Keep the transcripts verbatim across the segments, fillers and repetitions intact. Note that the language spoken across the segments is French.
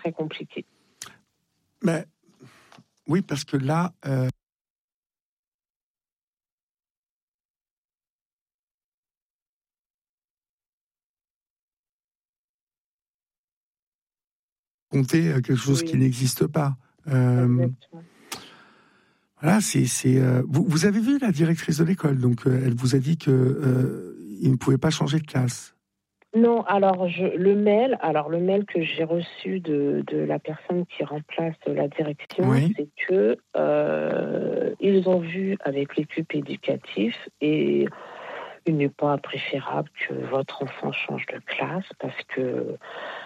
très compliqué. Mais oui, parce que là... Euh... compter quelque chose oui. qui n'existe pas. Euh, voilà, c'est, c'est, euh, vous, vous avez vu la directrice de l'école, donc euh, elle vous a dit que euh, il ne pouvait pas changer de classe. Non, alors je, le mail, alors le mail que j'ai reçu de, de la personne qui remplace la direction, oui. c'est que euh, ils ont vu avec l'équipe éducative et il n'est pas préférable que votre enfant change de classe parce que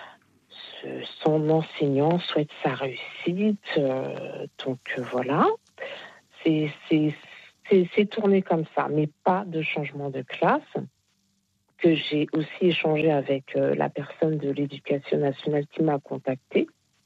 son enseignant souhaite sa réussite, euh, donc euh, voilà, c'est, c'est, c'est, c'est tourné comme ça, mais pas de changement de classe, que j'ai aussi échangé avec euh, la personne de l'éducation nationale qui m'a contactée,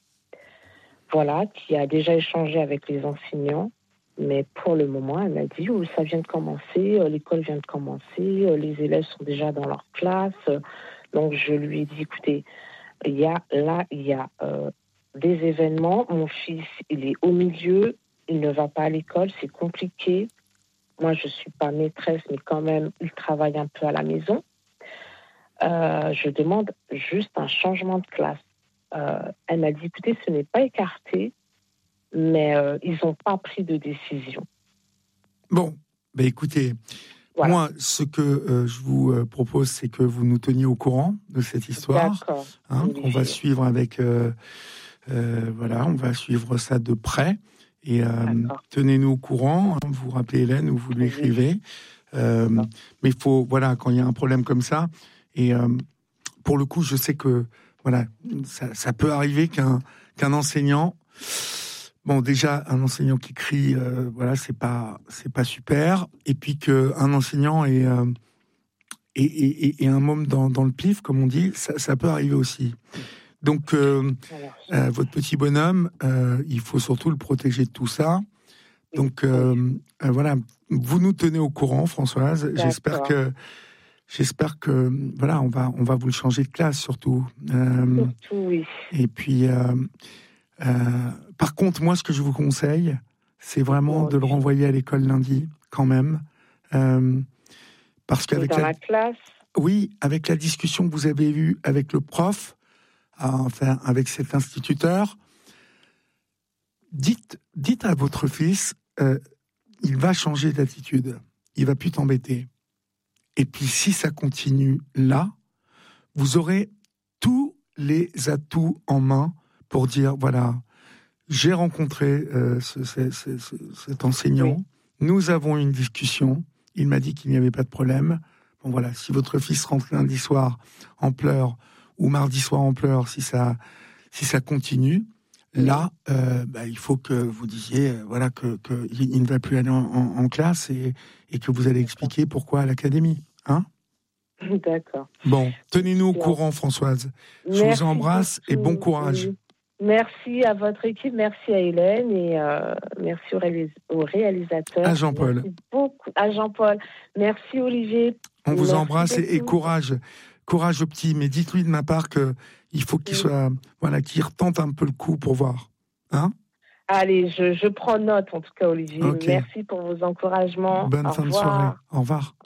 voilà, qui a déjà échangé avec les enseignants, mais pour le moment, elle m'a dit, oh, ça vient de commencer, euh, l'école vient de commencer, euh, les élèves sont déjà dans leur classe, euh, donc je lui ai dit, écoutez, Il y a, là, il y a euh, des événements. Mon fils, il est au milieu. Il ne va pas à l'école. C'est compliqué. Moi, je ne suis pas maîtresse, mais quand même, il travaille un peu à la maison. Euh, je demande juste un changement de classe. Euh, elle m'a dit, écoutez, ce n'est pas écarté, mais euh, ils n'ont pas pris de décision. Bon, ben écoutez... Voilà. Moi, ce que euh, je vous euh, propose, c'est que vous nous teniez au courant de cette histoire. D'accord. Hein, on va suivre avec, euh, euh, voilà, on va suivre ça de près. Et euh, tenez-nous au courant. Hein, vous rappelez Hélène ou vous lui écrivez. Euh, mais il faut, voilà, quand il y a un problème comme ça. Et euh, pour le coup, je sais que, voilà, ça, ça peut arriver qu'un qu'un enseignant. Bon, déjà, un enseignant qui crie, euh, voilà, c'est pas, c'est pas super. Et puis qu'un enseignant ait, euh, ait, ait, ait un môme dans, dans le pif, comme on dit, ça, ça peut arriver aussi. Donc, euh, euh, votre petit bonhomme, euh, il faut surtout le protéger de tout ça. Donc, euh, euh, voilà, vous nous tenez au courant, Françoise. D'accord. J'espère que, j'espère que, voilà, on va, on va vous le changer de classe, surtout. Euh, surtout, oui. Et puis... Euh, Euh, par contre, moi, ce que je vous conseille, c'est vraiment de le renvoyer à l'école lundi, quand même, euh, parce qu'avec dans la... la classe. Oui, avec la discussion que vous avez eue avec le prof, enfin avec cet instituteur, dites, dites à votre fils, euh, il va changer d'attitude, il va plus t'embêter. Et puis, si ça continue là, vous aurez tous les atouts en main pour dire, voilà, j'ai rencontré euh, ce, ce, ce, ce, cet enseignant, oui. Nous avons eu une discussion, il m'a dit qu'il n'y avait pas de problème. Bon voilà, si votre fils rentre lundi soir en pleurs, ou mardi soir en pleurs, si ça, si ça continue, oui. Là, euh, bah, il faut que vous disiez, euh, voilà, que, que il ne va plus aller en, en, en classe et, et que vous allez expliquer pourquoi à l'académie, hein ? D'accord. Bon, tenez-nous au courant, Françoise. Je Merci vous embrasse beaucoup. Et bon courage. Oui. Merci à votre équipe, merci à Hélène et euh, merci au, réalis- au réalisateur. À Jean-Paul. Merci beaucoup. À Jean-Paul. Merci Olivier. On vous merci embrasse et, et courage. Courage au petit, mais dites-lui de ma part qu'il faut qu'il oui. soit, voilà, qu'il retente un peu le coup pour voir. Hein ? Allez, je, je prends note en tout cas, Olivier. Okay. Merci pour vos encouragements. Bonne Au fin revoir. de soirée. Au revoir.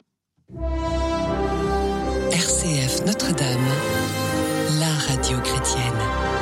R C F Notre-Dame, la radio chrétienne.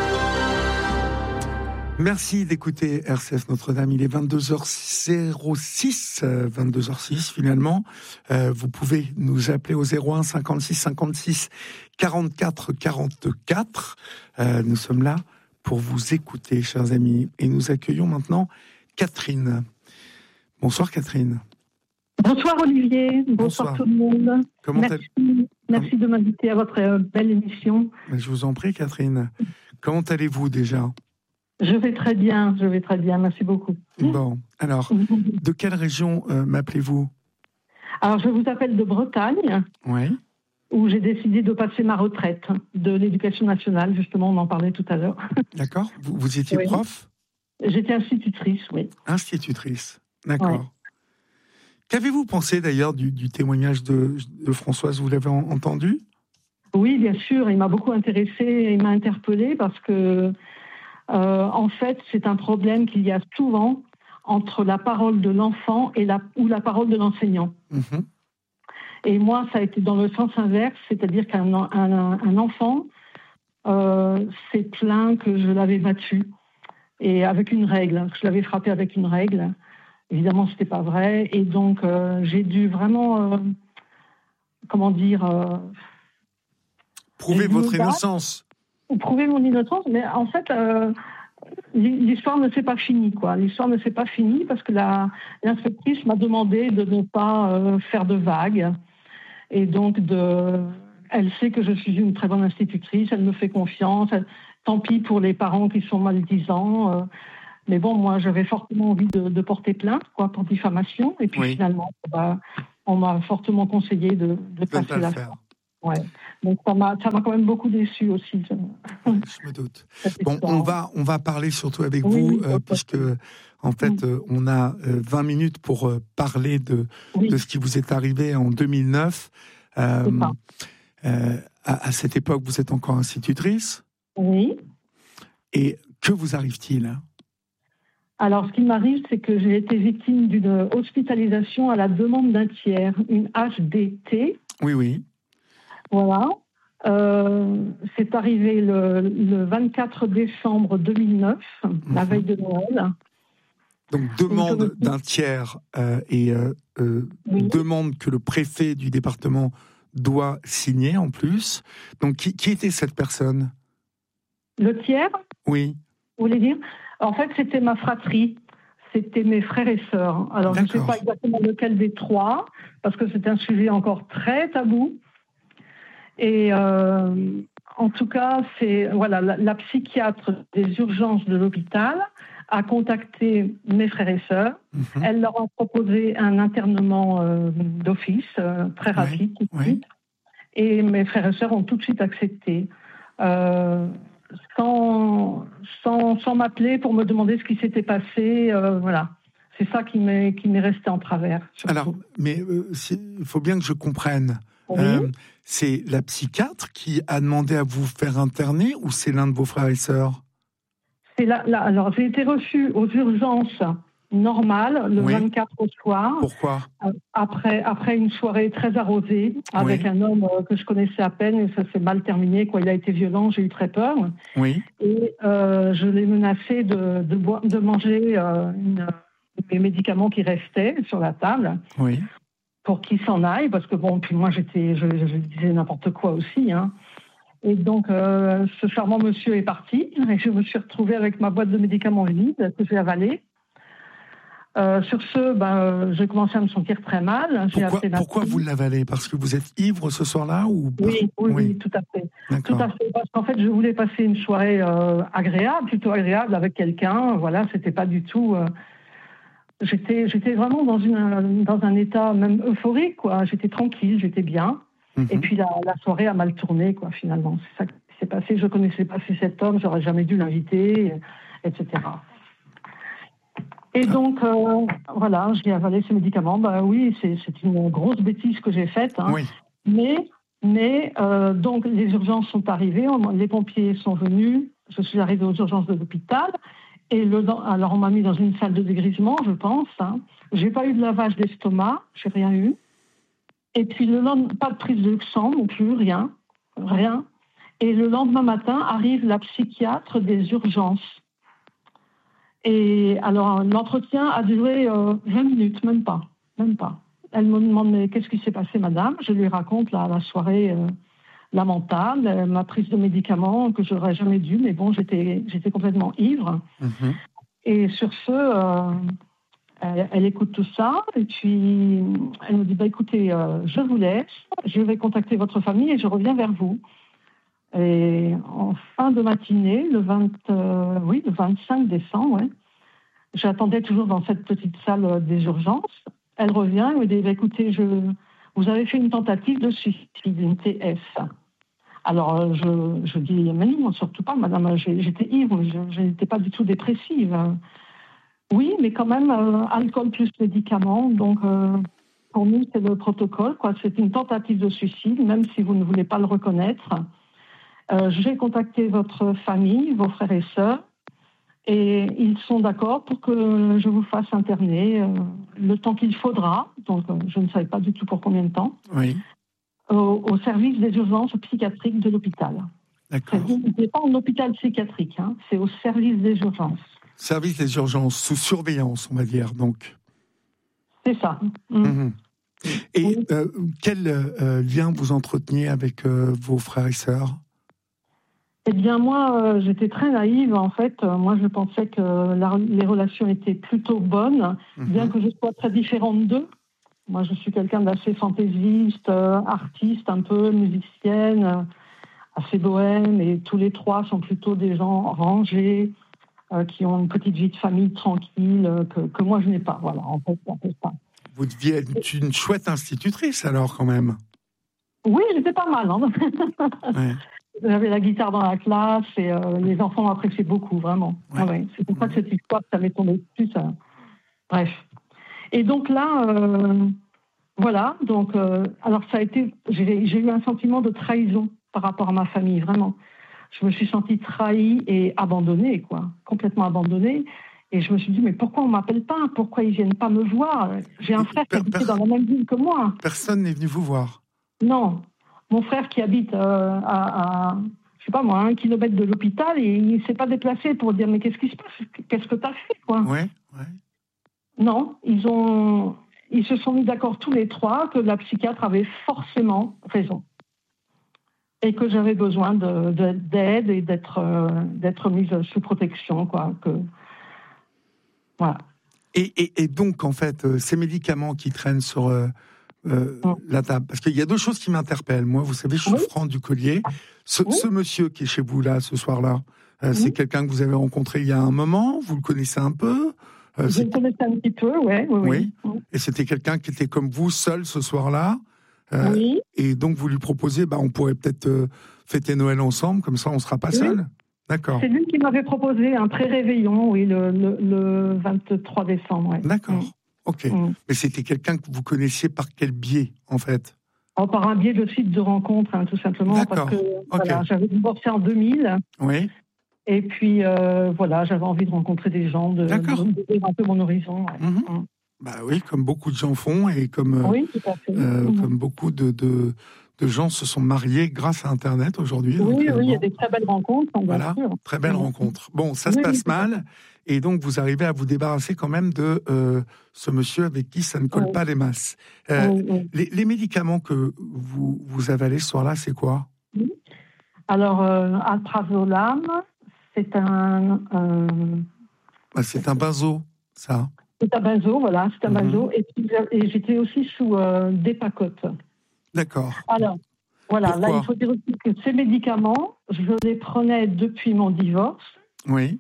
Merci d'écouter R C F Notre-Dame. Il est vingt-deux heures six, vingt-deux heures six finalement. Euh, vous pouvez nous appeler au zéro un cinquante-six cinquante-six quarante-quatre quarante-quatre. Euh, nous sommes là pour vous écouter, chers amis. Et nous accueillons maintenant Catherine. Bonsoir Catherine. Bonsoir Olivier, bonsoir, bonsoir tout le monde. Comment merci merci Comment... de m'inviter à votre belle émission. Je vous en prie Catherine. Comment allez-vous déjà ? Je vais très bien, je vais très bien, merci beaucoup. Bon, alors, de quelle région euh, m'appelez-vous ? Alors, je vous appelle de Bretagne, oui. Où j'ai décidé de passer ma retraite de l'éducation nationale, justement, on en parlait tout à l'heure. D'accord, vous, vous étiez oui. prof ? J'étais institutrice, oui. Institutrice, d'accord. Ouais. Qu'avez-vous pensé d'ailleurs du, du témoignage de, de Françoise ? Vous l'avez en, entendu ? Oui, bien sûr, il m'a beaucoup intéressée, il m'a interpellée parce que Euh, en fait, c'est un problème qu'il y a souvent entre la parole de l'enfant et la, ou la parole de l'enseignant. Mmh. Et moi, ça a été dans le sens inverse, c'est-à-dire qu'un un, un enfant euh, s'est plaint que je l'avais battu, et avec une règle, que je l'avais frappé avec une règle. Évidemment, ce n'était pas vrai, et donc euh, j'ai dû vraiment, euh, comment dire... Euh, prouver votre innocence. Prouver mon innocence, mais en fait... Euh, L'histoire ne s'est pas finie, quoi. L'histoire ne s'est pas finie parce que la, l'inspectrice m'a demandé de ne pas euh, faire de vagues. Et donc, de, elle sait que je suis une très bonne institutrice, elle me fait confiance. Elle, tant pis pour les parents qui sont maldisants. Euh, mais bon, moi, j'avais fortement envie de, de porter plainte, quoi, pour diffamation. Et puis oui. Finalement, bah, on m'a fortement conseillé de, de passer la faire. Ouais. Donc ça m'a, ça m'a quand même beaucoup déçu aussi. Je, je me doute. Bon, on va, on va parler surtout avec oui, vous, oui, euh, puisque en fait, euh, on a euh, vingt minutes pour euh, parler de, oui. de ce qui vous est arrivé en deux mille neuf. Euh, euh, à, à cette époque, vous êtes encore institutrice. Oui. Et que vous arrive-t-il ? Alors, ce qui m'arrive, c'est que j'ai été victime d'une hospitalisation à la demande d'un tiers, une H D T. Oui, oui. Voilà. Euh, c'est arrivé le, le vingt-quatre décembre deux mille neuf, mmh. la veille de Noël. Donc, demande suis... d'un tiers euh, et euh, euh, oui. demande que le préfet du département doit signer en plus. Donc, qui, qui était cette personne ? Le tiers ? Oui. Vous voulez dire ? En fait, c'était ma fratrie. C'était mes frères et sœurs. Alors, D'accord. je ne sais pas exactement lequel des trois, parce que c'est un sujet encore très tabou. Et euh, en tout cas, c'est voilà, la, la psychiatre des urgences de l'hôpital a contacté mes frères et sœurs. Mmh. Elle leur a proposé un internement euh, d'office euh, très rapide, oui, tout de suite. Oui. Et mes frères et sœurs ont tout de suite accepté, euh, sans, sans, sans m'appeler pour me demander ce qui s'était passé. Euh, voilà. C'est ça qui m'est, qui m'est resté en travers. Surtout. Alors, mais il euh, faut bien que je comprenne. Oui. Euh, c'est la psychiatre qui a demandé à vous faire interner ou c'est l'un de vos frères et sœurs ? C'est là, là, alors, j'ai été reçue aux urgences normales le oui. vingt-quatre au soir. Pourquoi ? euh, après, après une soirée très arrosée avec oui. un homme euh, que je connaissais à peine et ça s'est mal terminé. Quoi. Il a été violent, j'ai eu très peur. Oui. Et euh, je l'ai menacé de, de, boire, de manger euh, une, les médicaments qui restaient sur la table. Oui. Pour qu'il s'en aille, parce que bon, puis moi j'étais, je, je disais n'importe quoi aussi, hein. Et donc euh, ce charmant monsieur est parti, et je me suis retrouvée avec ma boîte de médicaments vide que j'ai avalée. Euh, sur ce, ben, j'ai commencé à me sentir très mal. J'ai pourquoi pourquoi vous l'avalez ? Parce que vous êtes ivre ce soir-là ou oui, oui, oui, oui, tout à fait. D'accord. Tout à fait, parce qu'en fait, je voulais passer une soirée euh, agréable, plutôt agréable avec quelqu'un. Voilà, c'était pas du tout. Euh, J'étais, j'étais vraiment dans, une, dans un état même euphorique, quoi. J'étais tranquille, j'étais bien. Mmh. Et puis la, la soirée a mal tourné, quoi, finalement. C'est ça qui s'est passé. Je ne connaissais pas cet homme, j'aurais jamais dû l'inviter, et cetera. Et donc, euh, voilà, j'ai avalé ces médicaments. Bah oui, c'est, c'est une grosse bêtise que j'ai faite. Hein. Oui. Mais, mais euh, donc, les urgences sont arrivées, les pompiers sont venus. Je suis arrivée aux urgences de l'hôpital. Et le, alors, on m'a mis dans une salle de dégrisement, je pense. Hein. J'ai pas eu de lavage d'estomac, j'ai rien eu. Et puis, le lendemain, pas de prise de sang non plus, rien. Rien. Et le lendemain matin, arrive la psychiatre des urgences. Et alors, l'entretien a duré euh, vingt minutes, même pas. Même pas. Elle me demande, mais qu'est-ce qui s'est passé, madame ? Je lui raconte la, la soirée... Euh, lamentable, ma prise de médicaments que je n'aurais jamais dû, mais bon, j'étais, j'étais complètement ivre. Mmh. Et sur ce, euh, elle, elle écoute tout ça, et puis elle me dit, bah, écoutez, euh, je vous laisse, je vais contacter votre famille et je reviens vers vous. Et en fin de matinée, le, vingt, euh, oui, le vingt-cinq décembre, ouais, j'attendais toujours dans cette petite salle des urgences. Elle revient et me dit, bah, écoutez, je... vous avez fait une tentative de suicide, une T F. Alors, je, je dis, mais non, surtout pas, madame, j'étais ivre, je n'étais pas du tout dépressive. Oui, mais quand même, euh, alcool plus médicaments, donc euh, pour nous, c'est le protocole, quoi. C'est une tentative de suicide, même si vous ne voulez pas le reconnaître. Euh, j'ai contacté votre famille, vos frères et sœurs, Et ils sont d'accord pour que je vous fasse interner euh, le temps qu'il faudra, donc euh, je ne savais pas du tout pour combien de temps, oui. au, au service des urgences psychiatriques de l'hôpital. D'accord. Ce n'est pas en hôpital psychiatrique, hein, c'est au service des urgences. Service des urgences, sous surveillance, on va dire, donc. C'est ça. Mmh. Mmh. Et oui. euh, quel euh, lien vous entreteniez avec euh, vos frères et sœurs ? Eh bien, moi, euh, j'étais très naïve, en fait. Euh, moi, je pensais que la, les relations étaient plutôt bonnes, mmh. bien que je sois très différente d'eux. Moi, je suis quelqu'un d'assez fantaisiste, euh, artiste un peu, musicienne, euh, assez bohème, et tous les trois sont plutôt des gens rangés, euh, qui ont une petite vie de famille tranquille, euh, que, que moi, je n'ai pas. Voilà, en fait, en fait pas. Vous deviez être une chouette institutrice, alors, quand même. Oui, j'étais pas mal. Hein. Ouais. J'avais la guitare dans la classe et euh, les enfants appréciaient beaucoup, vraiment. Ouais. Ah ouais. C'est pour ça que cette histoire, ça m'est tombé dessus. Ça... Bref. Et donc là, euh, voilà. Donc, euh, alors ça a été, j'ai, j'ai eu un sentiment de trahison par rapport à ma famille, vraiment. Je me suis sentie trahie et abandonnée, quoi, complètement abandonnée. Et je me suis dit, mais pourquoi on m'appelle pas ? Pourquoi ils viennent pas me voir ? J'ai un frère qui habitait dans la même ville que moi. Personne n'est venu vous voir ? Non. Mon frère qui habite euh, à, à, je sais pas moi, un kilomètre de l'hôpital, et il ne s'est pas déplacé pour dire mais qu'est-ce qui se passe ? Qu'est-ce que tu as fait, quoi ? Ouais, ouais. Non, ils ont, ils se sont mis d'accord tous les trois que la psychiatre avait forcément raison et que j'avais besoin de, de, d'aide et d'être, euh, d'être mise sous protection, quoi. Que voilà. Et, et, et donc en fait, euh, ces médicaments qui traînent sur euh, Euh, mmh. la table. Parce qu'il y a deux choses qui m'interpellent. Moi, vous savez, je suis oui. Franck du Collier. Ce, oui. ce monsieur qui est chez vous là, ce soir-là, euh, oui. c'est quelqu'un que vous avez rencontré il y a un moment. Vous le connaissez un peu. Euh, je le connaissais un petit peu, ouais, oui. Oui. oui. Et c'était quelqu'un qui était comme vous, seul ce soir-là. Euh, oui. Et donc vous lui proposiez, bah, on pourrait peut-être euh, fêter Noël ensemble, comme ça on ne sera pas oui. seul. D'accord. C'est lui qui m'avait proposé un pré-réveillon, oui, le, le, le vingt-trois décembre. Ouais. D'accord. Mmh. Ok, mmh. Mais c'était quelqu'un que vous connaissiez par quel biais, en fait ? Oh, par un biais de site de rencontre, hein, tout simplement. D'accord. Parce que okay. voilà, j'avais divorcé en deux mille. Oui. Et puis, euh, voilà, j'avais envie de rencontrer des gens, de, D'accord. de, de un peu mon horizon. Ouais. Mmh. Mmh. Bah oui, comme beaucoup de gens font, et comme, oui, tout à fait. Euh, mmh. comme beaucoup de, de, de gens se sont mariés grâce à Internet aujourd'hui. Oui, donc, oui, euh, il bon. y a des très belles rencontres. Bien voilà, sûr. très belles mmh. rencontres. Bon, ça oui, se passe oui, mal. Et donc, vous arrivez à vous débarrasser quand même de euh, ce monsieur avec qui ça ne colle oui. pas les masses. Euh, oui, oui. Les, les médicaments que vous, vous avalez ce soir-là, c'est quoi ? oui. Alors, euh, alprazolam, c'est un... Euh... Bah, c'est un benzo, ça. C'est un benzo, voilà, c'est un mm-hmm. benzo. Et, puis, et j'étais aussi sous euh, Depakote. D'accord. Alors, voilà, Pourquoi ? là, il faut dire aussi que ces médicaments, je les prenais depuis mon divorce. Oui.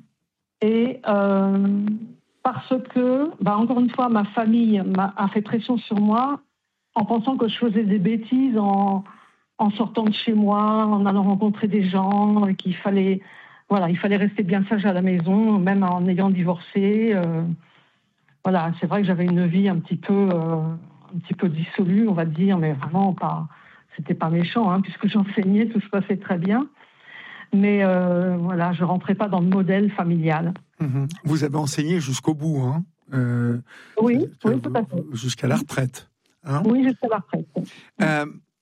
Et euh, parce que, bah, encore une fois, ma famille m'a, a fait pression sur moi en pensant que je faisais des bêtises en, en sortant de chez moi, en allant rencontrer des gens, et qu'il fallait, voilà, il fallait rester bien sage à la maison, même en ayant divorcé. Euh, voilà, c'est vrai que j'avais une vie un petit peu, euh, un petit peu dissolue, on va dire, mais vraiment pas, c'était pas méchant, hein, puisque j'enseignais, tout se passait très bien. Mais euh, voilà, je ne rentrais pas dans le modèle familial. Mmh. Vous avez enseigné jusqu'au bout, hein euh, Oui, euh, oui, tout à fait. Jusqu'à la retraite. Hein oui, jusqu'à la retraite. Euh,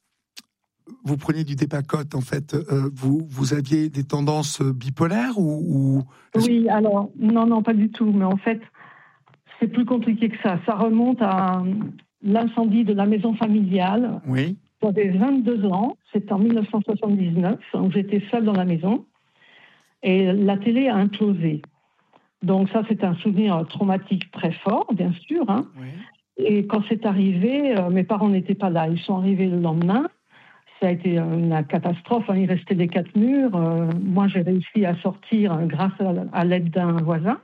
vous preniez du Depakote, en fait. Euh, vous, vous aviez des tendances bipolaires ou, ou... Oui, alors, non, non, pas du tout. Mais en fait, c'est plus compliqué que ça. Ça remonte à l'incendie de la maison familiale. Oui. J'avais vingt-deux ans, c'était en dix-neuf cent soixante-dix-neuf, donc j'étais seule dans la maison, et la télé a implosé. Donc ça, c'est un souvenir traumatique très fort, bien sûr. Hein. Oui. Et quand c'est arrivé, euh, mes parents n'étaient pas là, ils sont arrivés le lendemain. Ça a été une catastrophe, hein. Il restait des quatre murs. Euh, moi, j'ai réussi à sortir euh, grâce à, à l'aide d'un voisin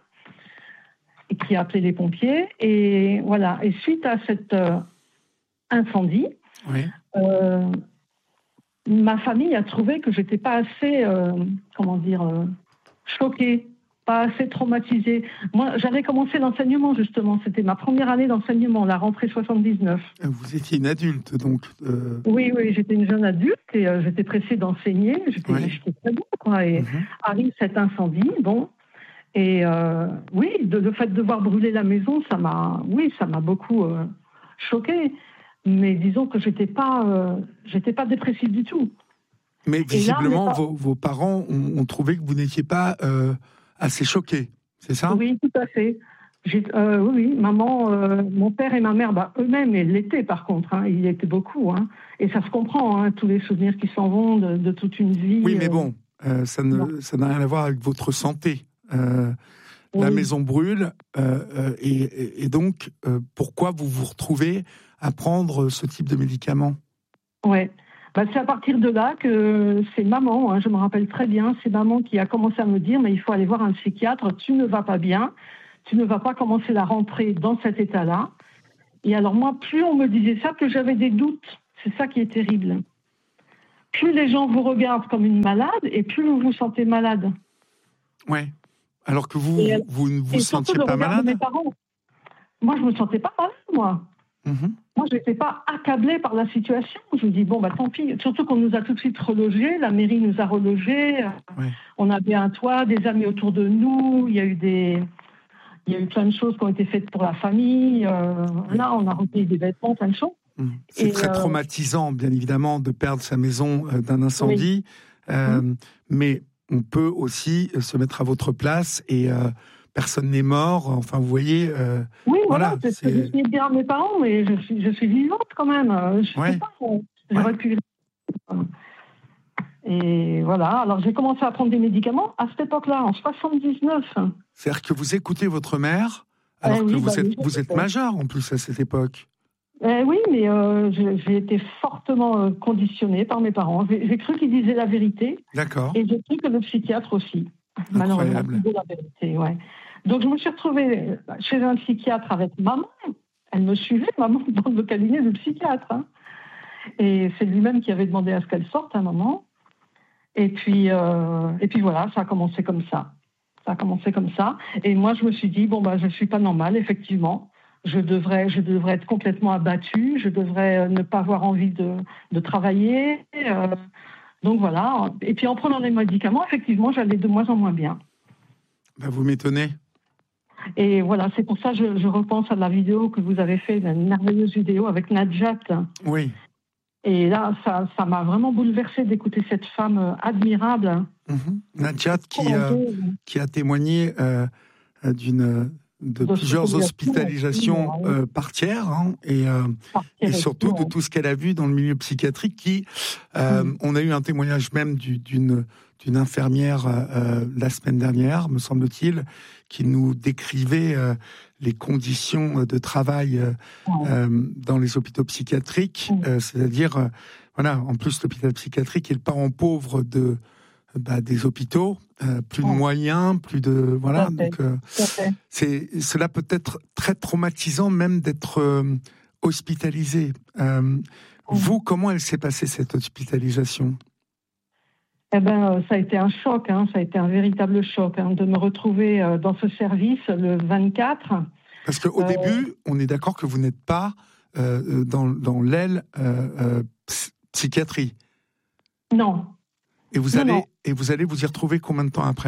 et qui a appelé les pompiers. Et voilà. Et suite à cet euh, incendie, oui. Euh, ma famille a trouvé que j'étais pas assez, euh, comment dire, euh, choquée, pas assez traumatisée. Moi, j'avais commencé l'enseignement, justement. C'était ma première année d'enseignement, la rentrée soixante-dix-neuf. Vous étiez une adulte, donc euh... Oui, oui, j'étais une jeune adulte et euh, j'étais pressée d'enseigner. J'étais, oui. j'étais très bien, quoi. Et mm-hmm. arrive cet incendie, bon. Et euh, oui, de, le fait de voir brûler la maison, ça m'a, oui, ça m'a beaucoup euh, choquée. Mais disons que j'étais pas, euh, j'étais pas dépressive du tout. Mais visiblement, là, vos, vos parents ont, ont trouvé que vous n'étiez pas euh, assez choquée, c'est ça? Oui, tout à fait. J'ai, euh, oui, maman, euh, mon père et ma mère, bah, eux-mêmes, ils l'étaient par contre. Hein, ils l'étaient beaucoup. Hein, et ça se comprend, hein, tous les souvenirs qui s'en vont de, de toute une vie. Oui, mais bon, euh, ça, ne, ça n'a rien à voir avec votre santé. Euh, oui. La maison brûle, euh, et, et, et donc, euh, pourquoi vous vous retrouvez à prendre ce type de médicaments? Oui. Bah, c'est à partir de là que c'est maman, hein, je me rappelle très bien, c'est maman qui a commencé à me dire « mais il faut aller voir un psychiatre, tu ne vas pas bien, tu ne vas pas commencer la rentrée dans cet état-là ». Et alors moi, plus on me disait ça, plus j'avais des doutes. C'est ça qui est terrible. Plus les gens vous regardent comme une malade, et plus vous vous sentez malade. Oui, alors que vous, et, vous ne vous et sentiez le pas malade. De mes parents. Moi, je ne me sentais pas malade, moi. Mm-hmm. Moi, je n'étais pas accablée par la situation. Je me dis, bon, bah, tant pis. Surtout qu'on nous a tout de suite relogés. La mairie nous a relogés. Ouais. On avait un toit, des amis autour de nous. Il y a eu des... Il y a eu plein de choses qui ont été faites pour la famille. Euh, oui. Là, on a repris des vêtements, plein de choses. Mmh. C'est et très euh... traumatisant, bien évidemment, de perdre sa maison euh, d'un incendie. Oui. Euh, mmh. Mais on peut aussi se mettre à votre place et... Euh, personne n'est mort, enfin vous voyez. Euh, oui, voilà, voilà c'est, c'est... je suis bien mes parents, mais je suis, je suis vivante quand même. Je ouais. sais pas, j'aurais ouais. pu. Et voilà, alors j'ai commencé à prendre des médicaments à cette époque-là, en soixante-dix-neuf. C'est-à-dire que vous écoutez votre mère, alors eh que oui, vous, bah, êtes, oui, vous êtes majeur en plus à cette époque. Eh oui, mais euh, j'ai, j'ai été fortement euh, conditionnée par mes parents. J'ai, j'ai cru qu'ils disaient la vérité. D'accord. Et j'ai cru que le psychiatre aussi. Incroyable. La vérité, ouais. Donc je me suis retrouvée chez un psychiatre avec maman. Elle me suivait, maman, dans le cabinet du psychiatre. Hein. Et c'est lui-même qui avait demandé à ce qu'elle sorte à un moment. Et puis, euh, et puis voilà, ça a commencé comme ça. Ça a commencé comme ça. Et moi, je me suis dit, bon, bah, je ne suis pas normale, effectivement. Je devrais, je devrais être complètement abattue. Je devrais ne pas avoir envie de, de travailler. Euh, donc voilà. Et puis en prenant les médicaments, effectivement, j'allais de moins en moins bien. Bah, vous m'étonnez. Et voilà, c'est pour ça que je, je repense à la vidéo que vous avez fait, une merveilleuse vidéo avec Najat. Oui. Et là, ça, ça m'a vraiment bouleversée d'écouter cette femme admirable. Mmh. Najat qui, euh, qui a témoigné euh, d'une, de, de plusieurs hospitalisations euh, par tiers, hein, et, euh, et surtout de tout ce qu'elle a vu dans le milieu psychiatrique. Qui, euh, mmh. On a eu un témoignage même du, d'une, d'une infirmière euh, la semaine dernière, me semble-t-il, qui nous décrivait euh, les conditions de travail euh, ouais. euh, dans les hôpitaux psychiatriques, euh, c'est-à-dire, euh, voilà, en plus l'hôpital psychiatrique est le parent pauvre de, bah, des hôpitaux, euh, plus ouais. de moyens, plus de... Voilà, okay. donc euh, okay. c'est, cela peut être très traumatisant même d'être euh, hospitalisé. Euh, ouais. Vous, comment elle s'est passée cette hospitalisation ? Eh ben, ça a été un choc, hein, ça a été un véritable choc, hein, de me retrouver euh, dans ce service le vingt-quatre. Parce qu'au euh... début, on est d'accord que vous n'êtes pas euh, dans, dans l'aile euh, euh, psychiatrie. Non. Et vous, non, allez, non. et vous allez vous y retrouver combien de temps après ?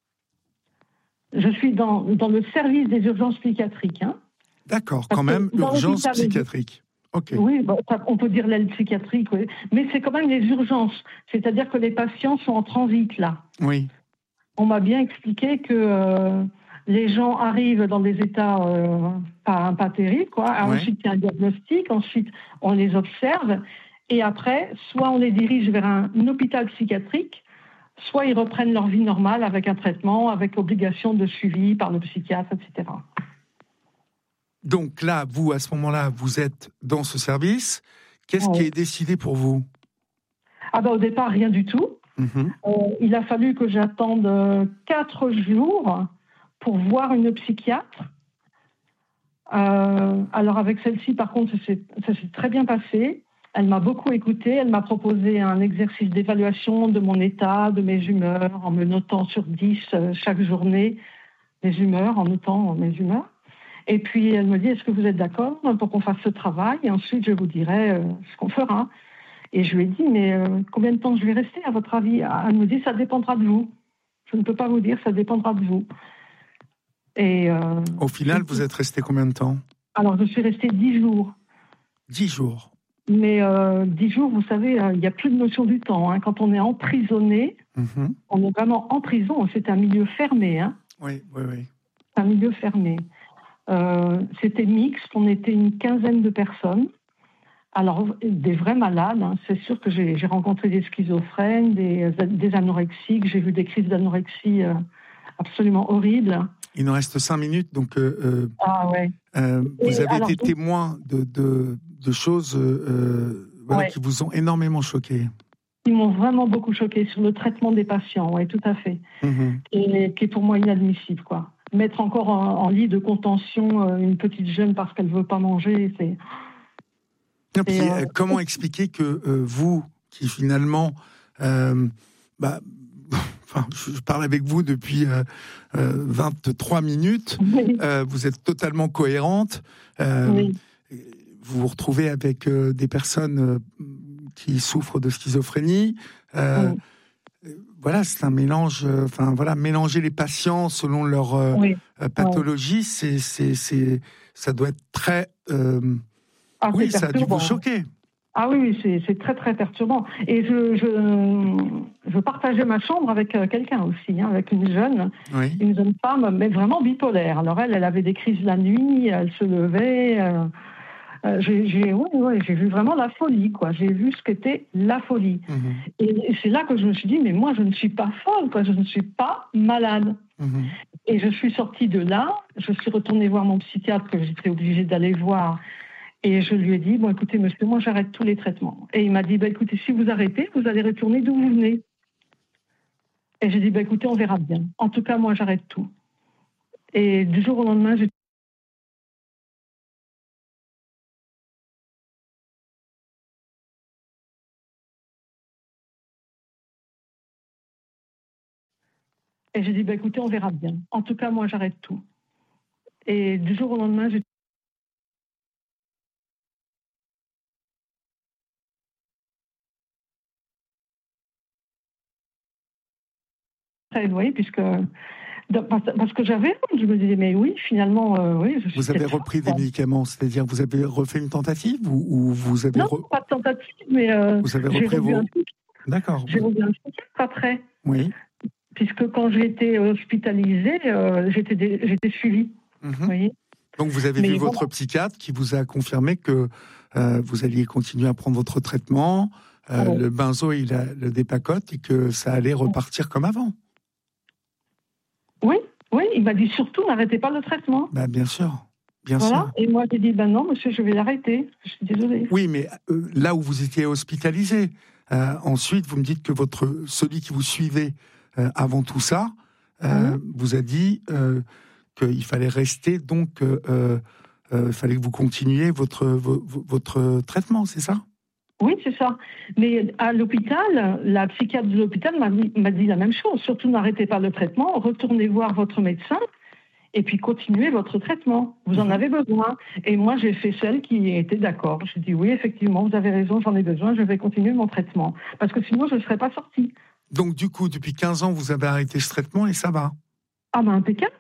Je suis dans, dans le service des urgences psychiatriques. Hein. D'accord, quand même, urgence psychiatrique. Okay. Oui, bon, on peut dire l'aile psychiatrique, oui. Mais c'est quand même les urgences. C'est-à-dire que les patients sont en transit, là. Oui. On m'a bien expliqué que euh, les gens arrivent dans des états euh, pas, pas terribles, quoi. Ouais. Ensuite, il y a un diagnostic, ensuite, on les observe. Et après, soit on les dirige vers un, un hôpital psychiatrique, soit ils reprennent leur vie normale avec un traitement, avec obligation de suivi par le psychiatre, et cetera. Donc là, vous, à ce moment-là, vous êtes dans ce service. Qu'est-ce ouais. qui est décidé pour vous ? Ah ben, au départ, rien du tout. Mm-hmm. Euh, il a fallu que j'attende euh, quatre jours pour voir une psychiatre. Euh, alors avec celle-ci, par contre, ça s'est, ça s'est très bien passé. Elle m'a beaucoup écoutée. Elle m'a proposé un exercice d'évaluation de mon état, de mes humeurs, en me notant sur dix euh, chaque journée mes humeurs, en notant mes humeurs. Et puis, elle me dit, est-ce que vous êtes d'accord pour qu'on fasse ce travail ? Et ensuite, je vous dirai euh, ce qu'on fera. Et je lui ai dit, mais euh, combien de temps je vais rester, à votre avis ? Elle me dit, ça dépendra de vous. Je ne peux pas vous dire, ça dépendra de vous. Et, euh, Au final, vous êtes resté combien de temps? Alors, je suis restée dix jours. Dix jours. Mais euh, dix jours, vous savez, il n'y a plus de notion du temps. Hein. Quand on est emprisonné, mm-hmm. on est vraiment en prison. C'est un milieu fermé. Hein. Oui, oui, oui. C'est un milieu fermé. Euh, c'était mixte. On était une quinzaine de personnes. Alors, des vrais malades. Hein. C'est sûr que j'ai, j'ai rencontré des schizophrènes, des, des anorexiques. J'ai vu des crises d'anorexie euh, absolument horribles. Il nous reste cinq minutes, donc euh, euh, ah, ouais. euh, vous Et avez alors, été témoin de, de, de choses euh, voilà, ouais. qui vous ont énormément choqué. Qui m'ont vraiment beaucoup choqué sur le traitement des patients, oui, tout à fait. Mmh. Et qui est pour moi inadmissible, quoi. Mettre encore en, en lit de contention euh, une petite jeune parce qu'elle ne veut pas manger, c'est... Et puis, euh, comment expliquer que euh, vous, qui finalement... Euh, bah, Enfin, je parle avec vous depuis euh, euh, vingt-trois minutes. Oui. Euh, vous êtes totalement cohérente. Euh, oui. Vous vous retrouvez avec euh, des personnes euh, qui souffrent de schizophrénie. Euh, oui. Voilà, c'est un mélange. Enfin, euh, voilà, mélanger les patients selon leur euh, oui. euh, pathologie, oui. c'est, c'est, c'est, ça doit être très. Euh, ah, oui, ça a dû vous choquer. Ah oui, c'est, c'est très, très perturbant. Et je, je, je partageais ma chambre avec quelqu'un aussi, hein, avec une jeune, oui. une jeune femme, mais vraiment bipolaire. Alors elle, elle avait des crises la nuit, elle se levait. Euh, euh, j'ai, j'ai, ouais, ouais, j'ai vu vraiment la folie, quoi. J'ai vu ce qu'était la folie. Mmh. Et, et c'est là que je me suis dit, mais moi, je ne suis pas folle, quoi. Je ne suis pas malade. Mmh. Et je suis sortie de là, je suis retournée voir mon psychiatre que j'étais obligée d'aller voir. Et je lui ai dit, bon, écoutez, monsieur, moi, j'arrête tous les traitements. Et il m'a dit, bah, écoutez, si vous arrêtez, vous allez retourner d'où vous venez. Et j'ai dit, bah, écoutez, on verra bien. En tout cas, moi, j'arrête tout. Et du jour au lendemain, j'ai... Et j'ai dit, bah, écoutez, on verra bien. En tout cas, moi, j'arrête tout. Et du jour au lendemain, j'ai... très éloigné, puisque... Parce que j'avais, je me disais, mais oui, finalement, euh, oui. Je suis vous avez repris forte, des médicaments, c'est-à-dire vous avez refait une tentative ou, ou vous avez... Non, re... pas de tentative, mais euh, vous avez repris j'ai vos... un truc. D'accord. J'ai revu un truc après. Oui. Puisque quand j'ai été hospitalisée, euh, j'étais, dé... j'étais suivie. Mm-hmm. Vous voyez. Donc vous avez mais vu voilà. votre psychiatre qui vous a confirmé que euh, vous alliez continuer à prendre votre traitement, euh, ouais. le benzo il a le dépacote et que ça allait repartir comme avant. Oui, oui, il m'a dit surtout n'arrêtez pas le traitement. Ben, bien sûr, bien voilà. sûr. Et moi j'ai dit ben non monsieur, je vais l'arrêter. Je suis désolée. Oui, mais euh, là où vous étiez hospitalisé, euh, ensuite vous me dites que votre celui qui vous suivait euh, avant tout ça euh, mmh. vous a dit euh, qu'il fallait rester, donc euh, euh, il fallait que vous continuiez votre vo- votre traitement, c'est ça? Oui, c'est ça. Mais à l'hôpital, la psychiatre de l'hôpital m'a, m'a dit la même chose. Surtout, n'arrêtez pas le traitement, retournez voir votre médecin et puis continuez votre traitement. Vous en avez besoin. Et moi, j'ai fait celle qui était d'accord. J'ai dit oui, effectivement, vous avez raison, j'en ai besoin, je vais continuer mon traitement. Parce que sinon, je ne serais pas sortie. Donc, du coup, depuis quinze ans, vous avez arrêté ce traitement et ça va? Ah ben, impeccable.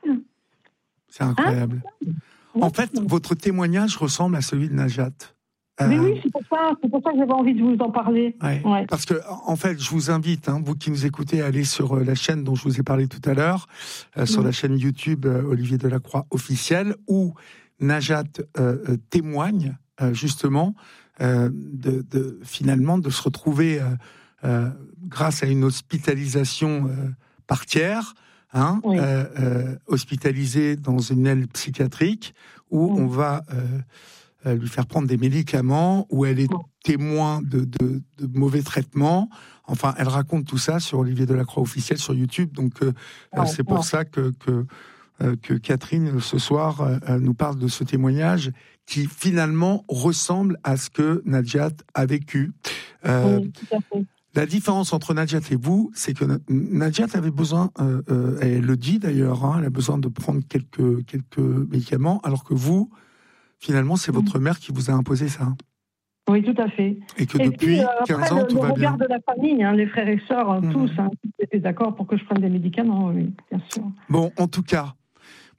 C'est incroyable. Hein? En fait, votre témoignage ressemble à celui de Najat. Mais oui, c'est pour ça, c'est pour ça que j'avais envie de vous en parler. Ouais. Ouais. Parce que, en fait, je vous invite, hein, vous qui nous écoutez, à aller sur la chaîne dont je vous ai parlé tout à l'heure, euh, sur mmh. la chaîne YouTube euh, Olivier Delacroix officielle, où Najat euh, témoigne euh, justement euh, de, de finalement de se retrouver euh, euh, grâce à une hospitalisation euh, par tiers, hein, oui. euh, euh, hospitalisée dans une aile psychiatrique où mmh. on va euh, lui faire prendre des médicaments, où elle est témoin de, de, de mauvais traitements. Enfin, elle raconte tout ça sur Olivier Delacroix officiel sur YouTube. Donc, euh, ouais, c'est pour ouais. ça que, que, euh, que Catherine, ce soir, euh, nous parle de ce témoignage qui, finalement, ressemble à ce que Najat a vécu. Euh, oui, tout à fait. La différence entre Najat et vous, c'est que Najat avait besoin, euh, euh, elle le dit d'ailleurs, hein, elle a besoin de prendre quelques, quelques médicaments, alors que vous, finalement, c'est votre mère qui vous a imposé ça. Oui, tout à fait. Et que et depuis puis, euh, quinze après, ans, le, tout le va bien. Le regard de la famille, hein, les frères et sœurs, mmh. tous, hein, étaient d'accord pour que je prenne des médicaments, oui, bien sûr. Bon, en tout cas,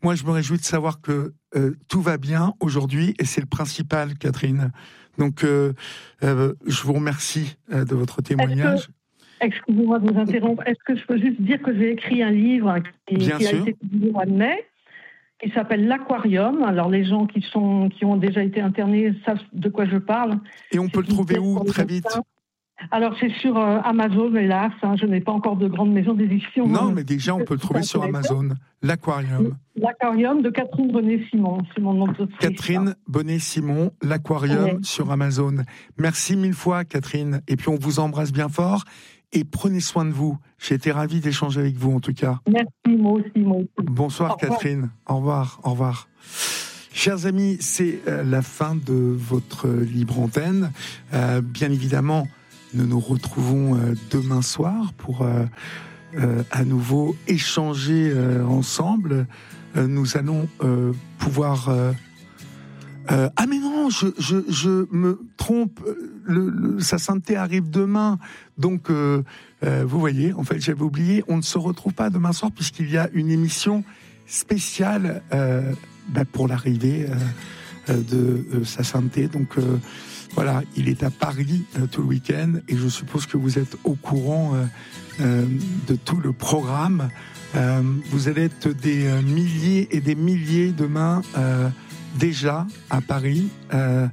moi, je me réjouis de savoir que euh, tout va bien aujourd'hui, et c'est le principal, Catherine. Donc, euh, euh, je vous remercie euh, de votre témoignage. Excusez-moi de vous interrompre. Est-ce que je peux juste dire que j'ai écrit un livre qui, qui a été publié au mois de mai, qui s'appelle L'Aquarium. Alors, les gens qui, sont, qui ont déjà été internés savent de quoi je parle. Et on peut le trouver où, très vite ? Alors, c'est sur euh, Amazon, hélas. Hein, je n'ai pas encore de grande maison d'édition. Non, hein, mais déjà, on peut le trouver sur Amazon. L'Aquarium. L'Aquarium de Catherine Bonnet-Simon. C'est mon nom d'autrice. Catherine Bonnet-Simon, L'Aquarium oui. sur Amazon. Merci mille fois, Catherine. Et puis, on vous embrasse bien fort. Et prenez soin de vous. J'ai été ravi d'échanger avec vous, en tout cas. Merci, moi aussi, moi aussi. Bonsoir, Catherine. Au revoir, au revoir. Chers amis, c'est euh, la fin de votre libre antenne. Euh, bien évidemment, nous nous retrouvons euh, demain soir pour euh, euh, à nouveau échanger euh, ensemble. Euh, nous allons euh, pouvoir... Euh, euh, ah mais non, je, je, je me trompe, le, le, sa sainteté arrive demain. Donc, euh, euh, vous voyez, en fait, j'avais oublié, on ne se retrouve pas demain soir puisqu'il y a une émission spéciale euh, bah, pour l'arrivée euh, de euh, sa sainteté. Donc, euh, voilà, il est à Paris euh, tout le week-end et je suppose que vous êtes au courant euh, euh, de tout le programme. Euh, vous allez être des euh, milliers et des milliers demain euh, déjà à Paris. Euh,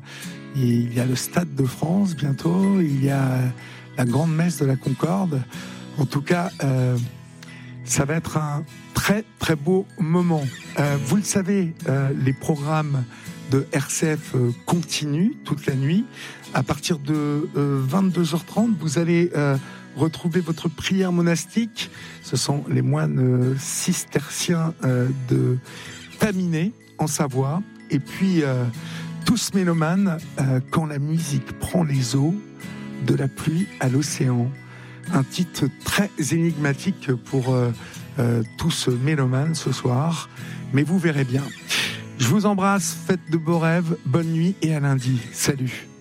il y a le Stade de France bientôt, il y a la grande messe de la Concorde. En tout cas, euh, ça va être un très très beau moment. Euh, vous le savez, euh, les programmes de R C F euh, continue toute la nuit. À partir de euh, vingt-deux heures trente, vous allez euh, retrouver votre prière monastique. Ce sont les moines euh, cisterciens euh, de Taminé, en Savoie. Et puis, euh, tous mélomanes, euh, quand la musique prend les eaux, de la pluie à l'océan. Un titre très énigmatique pour euh, euh, tous mélomanes ce soir. Mais vous verrez bien. Je vous embrasse, faites de beaux rêves, bonne nuit et à lundi. Salut.